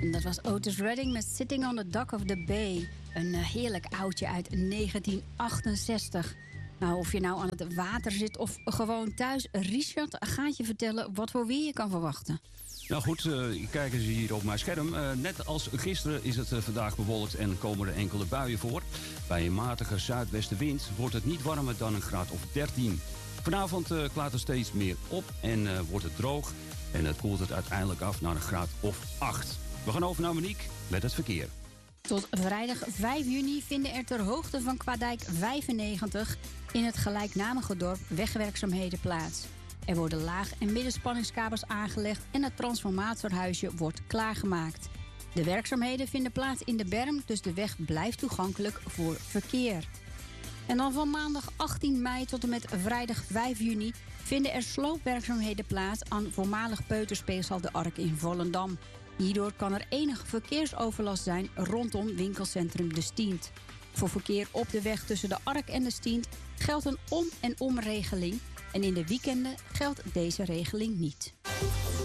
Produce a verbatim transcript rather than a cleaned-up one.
Dat was Otis Redding met Sitting on the Dock of the Bay. Een uh, heerlijk oudje uit negentien achtenzestig. Nou, of je nou aan het water zit of gewoon thuis, Richard gaat je vertellen wat voor weer je kan verwachten. Nou goed, uh, kijken ze hier op mijn scherm. Uh, net als gisteren is het uh, vandaag bewolkt en komen er enkele buien voor. Bij een matige zuidwestenwind wordt het niet warmer dan een graad of dertien. Vanavond uh, klaart er steeds meer op en uh, wordt het droog. En het koelt het uiteindelijk af naar een graad of acht. We gaan over naar Monique met het verkeer. Tot vrijdag vijf juni vinden er ter hoogte van Kwaadijk vijfennegentig... in het gelijknamige dorp wegwerkzaamheden plaats. Er worden laag- en middenspanningskabels aangelegd en het transformatorhuisje wordt klaargemaakt. De werkzaamheden vinden plaats in de berm, dus de weg blijft toegankelijk voor verkeer. En dan van maandag achttien mei tot en met vrijdag vijf juni... vinden er sloopwerkzaamheden plaats aan voormalig peuterspeelzaal De Ark in Volendam. Hierdoor kan er enige verkeersoverlast zijn rondom winkelcentrum De Stient. Voor verkeer op de weg tussen De Ark en De Stient geldt een om- en omregeling... en in de weekenden geldt deze regeling niet.